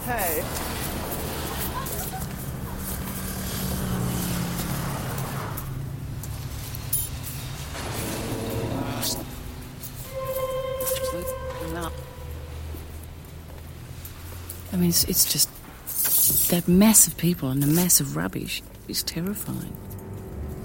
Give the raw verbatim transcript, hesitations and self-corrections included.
Hey. I mean, it's, it's just that mass of people and the mass of rubbish is terrifying.